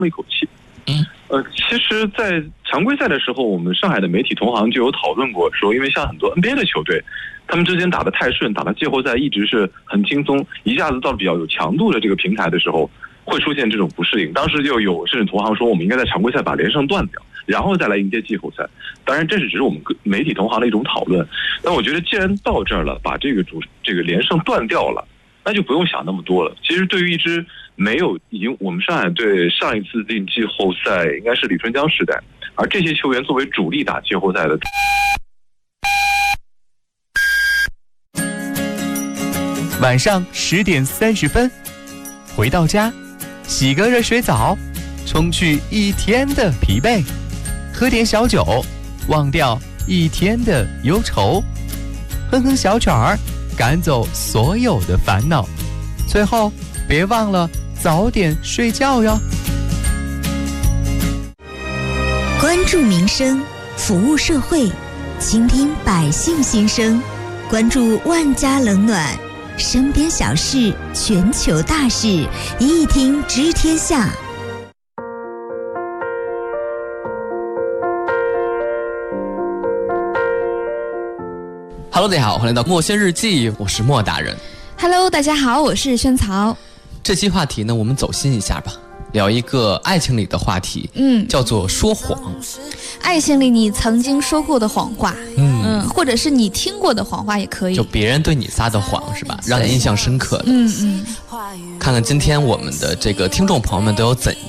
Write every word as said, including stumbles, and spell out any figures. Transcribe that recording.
了一口气。嗯，呃，其实，在常规赛的时候，我们上海的媒体同行就有讨论过，说因为像很多 N B A 的球队，他们之前打得太顺，打到季后赛一直是很轻松，一下子到了比较有强度的这个平台的时候，会出现这种不适应。当时就有甚至同行说，我们应该在常规赛把连胜断掉，然后再来迎接季后赛。当然，这是只是我们媒体同行的一种讨论。但我觉得，既然到这儿了，把这个主这个连胜断掉了，那就不用想那么多了。其实对于一支没有已经我们上海队上一次进季后赛应该是李春江时代，而这些球员作为主力打季后赛的。 晚上十点三十分，回到家，洗个热水澡，冲去一天的疲惫，喝点小酒，忘掉一天的忧愁，哼哼小曲儿，赶走所有的烦恼，最后别忘了早点睡觉哟。 关注民生，服务社会，倾听百姓心声，关注万家冷暖，身边小事，全球大事，一听知天下。 Hello， 大家好，欢迎来到墨轩日记，我是莫大人。 Hello， 大家好，我是萱草。 这期话题呢，我们走心一下吧，聊一个爱情里的话题，嗯，叫做说谎。 爱情里你曾经说过的谎话，嗯嗯，或者是你听过的谎话也可以， 就别人对你撒的谎是吧？让你印象深刻的。 嗯嗯。 看看今天我们的这个听众朋友们都有怎